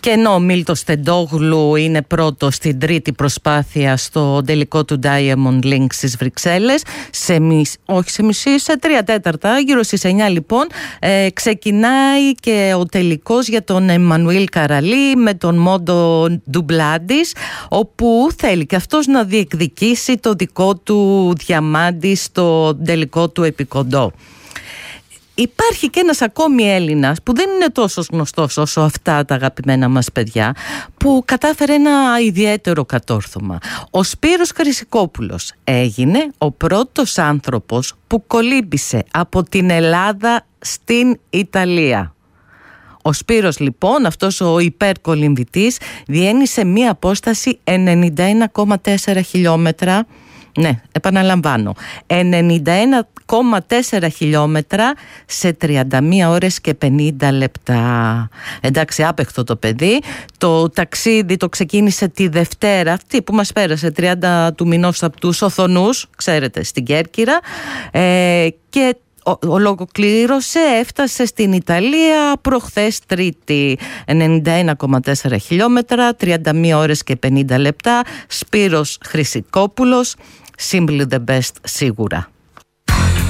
Και ενώ ο Μίλτος Τεντόγλου είναι πρώτος στην τρίτη προσπάθεια στο τελικό του Diamond Link στις Βρυξέλλες, σε 3/4, γύρω στις 9 λοιπόν, ξεκινάει και ο τελικός για τον Εμμανουήλ Καραλί με τον Μόντο Ντουμπλάντης, όπου θέλει και αυτός να διεκδικήσει το δικό του διαμάντι στο τελικό του επικοντό. Υπάρχει και ένας ακόμη Έλληνας που δεν είναι τόσο γνωστός όσο αυτά τα αγαπημένα μας παιδιά, που κατάφερε ένα ιδιαίτερο κατόρθωμα. Ο Σπύρος Χρυσικόπουλος έγινε ο πρώτος άνθρωπος που κολύμπησε από την Ελλάδα στην Ιταλία. Ο Σπύρος λοιπόν, αυτός ο υπερκολυμβητής, διένυσε μία απόσταση 91,4 χιλιόμετρα. Ναι, επαναλαμβάνω, 91,4 χιλιόμετρα σε 31 ώρες και 50 λεπτά. Εντάξει, άπαιχτο το παιδί. Το ταξίδι το ξεκίνησε τη Δευτέρα, αυτή που μας πέρασε, 30 του μηνός, από τους Οθονούς, ξέρετε, στην Κέρκυρα, και ολοκλήρωσε, έφτασε στην Ιταλία προχθές Τρίτη. 91,4 χιλιόμετρα, 31 ώρες και 50 λεπτά. Σπύρος Χρυσικόπουλος, simply the best σίγουρα.